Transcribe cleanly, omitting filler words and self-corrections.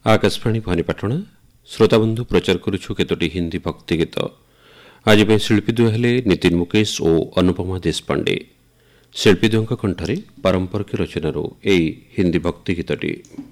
आकाशवाणी भवानीपाटना श्रोताबंधु प्रचार करुछु केतोटी हिंदी भक्ति गीत। आज शिल्पी द्वय हेले नितिन मुकेश और अनुपमा देशपांडे। शिल्पी द्वयଙ୍କ कंठरे पारंपरिक रचनार ए हिंदी भक्ति गीतटी।